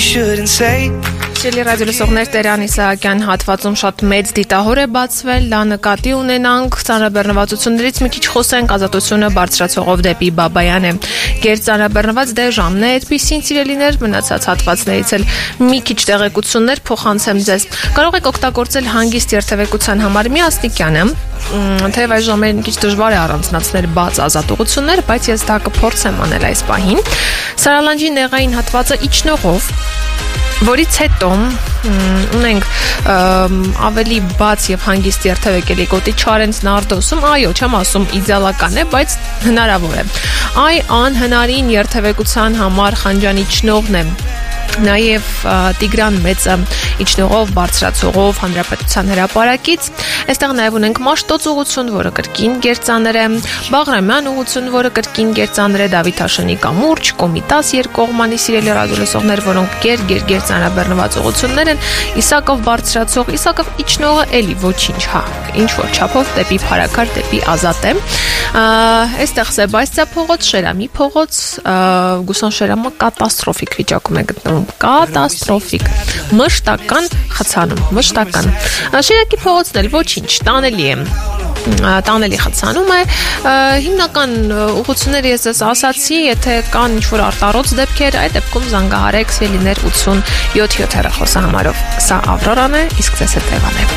shouldn't say. Սիրելի ռադիոլսողներ, Տերյան Իսահակյան հատվածում շատ մեծ դիտահոր է բացվել, դա նկատի ունենանք, ծանրաբեռնվածություններից մի քիչ խոսենք, ազատությունը բարձրացողով դեպի Բաբայան է։ Գերծանրաբեռնված դե ժամն է այդպիսին, սիրելիներ, մնացած հատվածներից էլ մի քիչ տեղեկություններ փոխանցեմ ձեզ։ Կարող եք օգտագործել հանգիստ երթևեկության համար Միասնիկյանը, թեև այս ժամերին մի քիչ դժվար է առանձնացնել բաց ազատողություններ, բայց ես դա կփորձեմ անել այս պահին։ Սարալանջի նեղային հատվածը իջնողով, որից հետո ունենք ավելի բաց եւ հանգիստ երթևեկելի գոտի Չարենց Նարդոսում, այո, չեմ ասում իդեալական է, բայց հնարավոր է։ Անհնարին երթևեկության համար Խանջանի իջնողն է, նաև Տիգրան Մեծը իջնողով բարձրացողով Հանրապետության հրապարակից, այստեղ նաև ունենք Մաշտոց ուղղություն, որը կրկին գերծանր է, Բաղրամյան ուղղություն, որը կրկին գերծանր է, Դավիթ Հաշնի կամուրջ, Կոմիտաս երկկողմանի սիրելի ռադիոլսողներ, որոնք գերծանրաբեռնված ուղղություններ են, Իսակով բարձրացող, Իսակով իջնողը էլի ոչինչ, ինչ որ չափով դեպի Փարաքար, դեպի Ազատ է։ Այստեղ Սեբաստիա փողոց, Շերամի փողոց, Գուսան Շերամը կատաստրոֆիկ վիճակում է գտնվում, կատաստրոֆիկ, մշտական խցանում, մշտական։ Շիրակի փողոցն էլ ոչինչ, տանելի խցանում է, հիմնական ուղղությունները ես ձեզ ասացի, եթե կան ինչ-որ արտառոց դեպքեր, այդ դեպքում զանգահարեք սիրելիներ 87-7 հեռախոսահամարով, սա Ավրորան է, իսկ ձեզ հետ Էվան է։